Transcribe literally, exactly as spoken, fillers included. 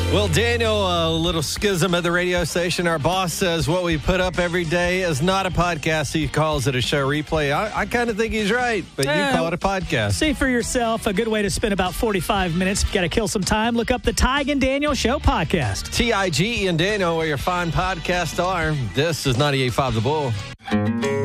Well, Daniel, a little schism at the radio station. Our boss says what we put up every day is not a podcast. He calls it a show replay. I, I kind of think he's right, but you Uh, call it a podcast. See for yourself. A good way to spend about forty-five minutes. If you got to kill some time, look up the Tig and Daniel Show podcast. T I G E and Daniel, where your fine podcasts are. This is ninety-eight point five The Bull.